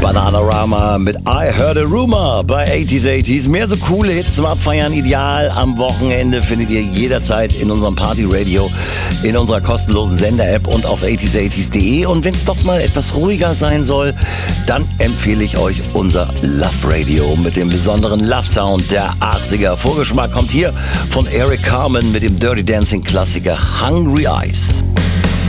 Bananarama mit I Heard a Rumor bei 80s. Mehr so coole Hits zum Abfeiern, ideal am Wochenende findet ihr jederzeit in unserem Party-Radio, in unserer kostenlosen Sender-App und auf 80s.de. Und wenn es doch mal etwas ruhiger sein soll, dann empfehle ich euch unser Love Radio mit dem besonderen Love-Sound der 80er. Vorgeschmack kommt hier von Eric Carmen mit dem Dirty Dancing-Klassiker Hungry Eyes.